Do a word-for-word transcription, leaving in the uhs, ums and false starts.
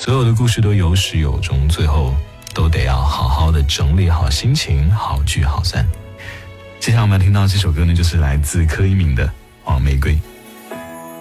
所有的故事都有始有终，最后都得要好好的整理好心情，好聚好散。接下来我们要听到这首歌呢，就是来自柯以敏的《黄玫瑰》。